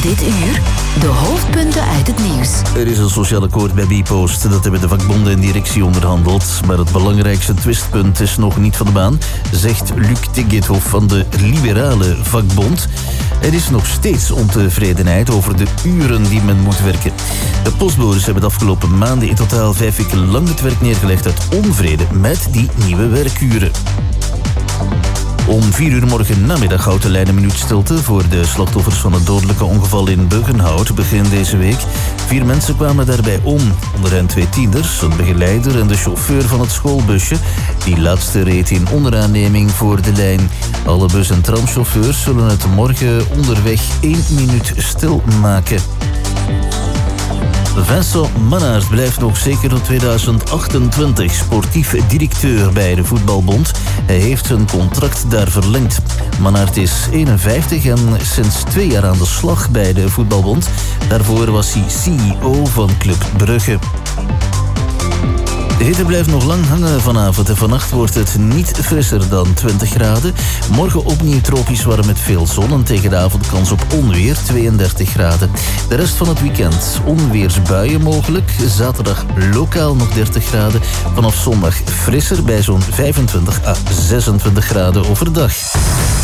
Dit uur de hoofdpunten uit het nieuws. Er is een sociaal akkoord bij Bpost. Dat hebben de vakbonden en directie onderhandeld. Maar het belangrijkste twistpunt is nog niet van de baan, zegt Luc Tegethoff van de Liberale Vakbond. Er is nog steeds ontevredenheid over de uren die men moet werken. De postbodes hebben de afgelopen maanden in totaal 5 weken lang het werk neergelegd uit onvrede met die nieuwe werkuren. Om 4 uur morgen namiddag houdt de lijn een minuut stilte voor de slachtoffers van het dodelijke ongeval in Buggenhout begin deze week. 4 mensen kwamen daarbij om. Onder hen 2 tieners, een begeleider en de chauffeur van het schoolbusje. Die laatste reed in onderaanneming voor de lijn. Alle bus- en tramchauffeurs zullen het morgen onderweg 1 minuut stilmaken. Vincent Mannaert blijft nog zeker tot 2028 sportief directeur bij de Voetbalbond. Hij heeft zijn contract daar verlengd. Mannaert is 51 en sinds 2 jaar aan de slag bij de Voetbalbond. Daarvoor was hij CEO van Club Brugge. De hitte blijft nog lang hangen vanavond en vannacht wordt het niet frisser dan 20 graden. Morgen opnieuw tropisch warm met veel zon en tegen de avond kans op onweer 32 graden. De rest van het weekend onweersbuien mogelijk. Zaterdag lokaal nog 30 graden. Vanaf zondag frisser bij zo'n 25 à 26 graden overdag.